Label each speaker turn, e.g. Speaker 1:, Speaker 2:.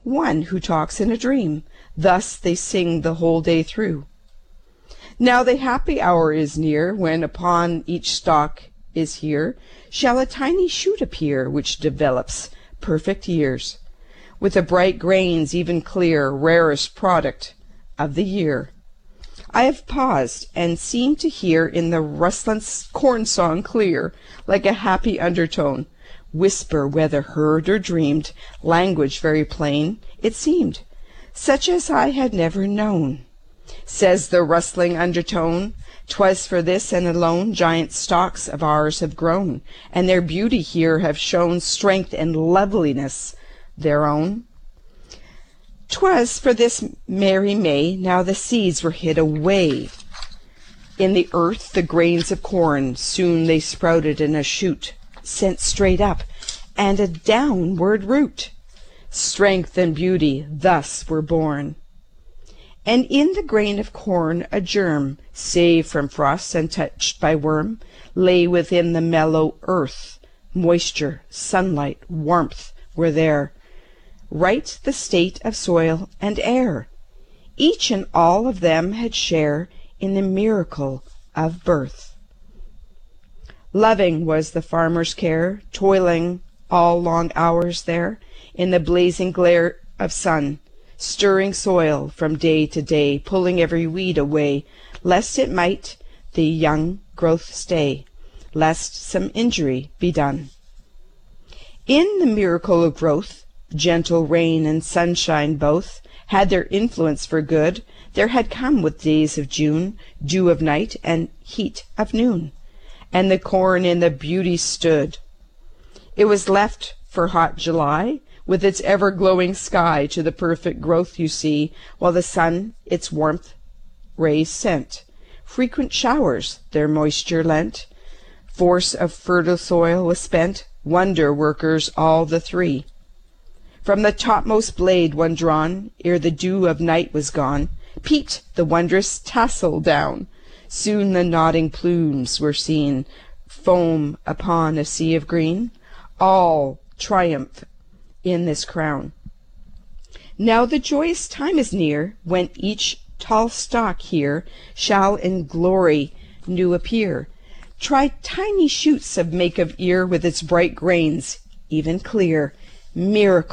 Speaker 1: one who talks in a dream. Thus they sing the whole day through. Now the happy hour is near, when upon each stalk is here shall a tiny shoot appear, which develops perfect years, with the bright grains even clear, rarest product of the year. I have paused and seemed to hear in the rustling corn song clear, like a happy undertone, whisper whether heard or dreamed, language very plain it seemed, such as I had never known. Says the rustling undertone, "'Twas for this and alone giant stalks of ours have grown, and their beauty here have shown strength and loveliness their own. 'Twas for this merry May, now the seeds were hid away in the earth, the grains of corn, soon they sprouted in a shoot, sent straight up, and a downward root. Strength and beauty thus were born. And in the grain of corn a germ, saved from frost and touched by worm, lay within the mellow earth. Moisture, sunlight, warmth were there, right the state of soil and air. Each and all of them had share in the miracle of birth. Loving was the farmer's care, toiling all long hours there, in the blazing glare of sun, stirring soil from day to day, pulling every weed away, lest it might the young growth stay, lest some injury be done. In the miracle of growth, gentle rain and sunshine both had their influence for good. There had come with days of June, dew of night and heat of noon, and the corn in the beauty stood. It was left for hot July, with its ever-glowing sky, to the perfect growth you see, while the sun its warmth rays sent. Frequent showers their moisture lent. Force of fertile soil was spent, wonder-workers all the three. From the topmost blade one drawn, ere the dew of night was gone, peeped the wondrous tassel down. Soon the nodding plumes were seen, foam upon a sea of green, all triumph in this crown. Now the joyous time is near, when each tall stalk here shall in glory new appear. Try tiny shoots of make of ear, with its bright grains even clear. Miracle